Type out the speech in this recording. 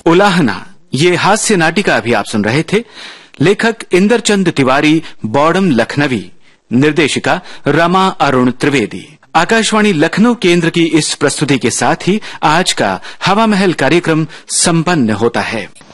उलाहना, ये हास्य नाटिका अभी आप सुन रहे थे। लेखक इंद्रचंद तिवारी, बॉडम लखनवी, निर्देशिका रमा अरुण त्रिवेदी। आकाशवाणी लखनऊ केंद्र की इस प्रस्तुति के साथ ही आज का हवा महल कार्यक्रम संपन्न होता है।